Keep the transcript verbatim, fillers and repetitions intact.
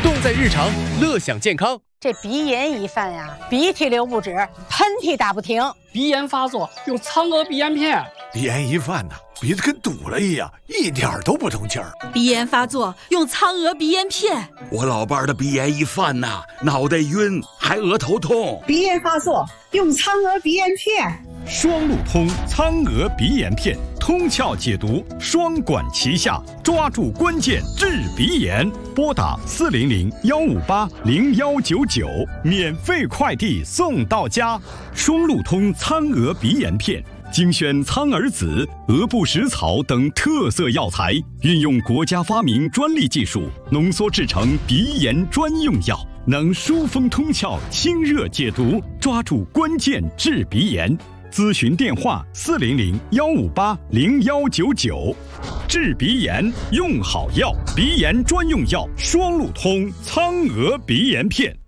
动在日常，乐享健康。 这鼻炎一犯呀，鼻涕流不止，喷嚏打不停。 鼻炎发作用苍娥鼻炎片。 鼻炎一犯呢，鼻子跟堵了一样，一点都不通气儿。 鼻炎发作用苍娥鼻炎片。 我老伴儿的鼻炎一犯呐，脑袋晕，还额头痛。 鼻炎发作用苍娥鼻炎片。 双路通苍娥鼻炎片，通窍解毒，双管齐下，抓住关键治鼻炎。拨打四零零幺五八零幺九九，免费快递送到家。双路通苍娥鼻炎片，精选苍耳子、额部食草等特色药材，运用国家发明专利技术，浓缩制成鼻炎专用药，能疏风通窍、清热解毒，抓住关键治鼻炎。咨询电话：四零零幺五八零幺九九。治鼻炎用好药，鼻炎专用药双路通苍娥鼻炎片。